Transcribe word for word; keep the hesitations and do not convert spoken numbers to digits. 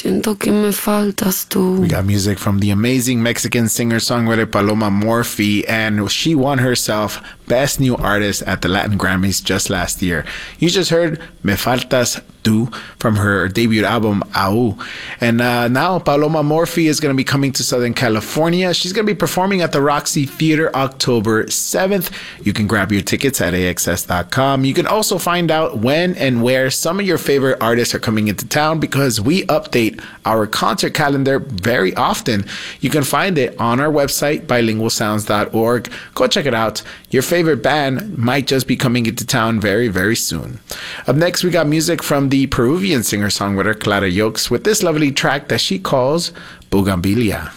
Siento que me faltas tú. We got music from the amazing Mexican singer-songwriter Paloma Morphy, and she won herself Best New Artist at the Latin Grammys just last year. You just heard Me Faltas Tú from her debut album, Au. And uh, now Paloma Morphy is going to be coming to Southern California. She's going to be performing at the Roxy Theater October seventh. You can grab your tickets at A X S dot com. You can also find out when and where some of your favorite artists are coming into town, because we update our concert calendar very often. You can find it on our website, bilingual sounds dot org. Go check it out. Your favorite band might just be coming into town very, very soon. Up next, we got music from the Peruvian singer-songwriter Clara Yokes with this lovely track that she calls Bugambilia.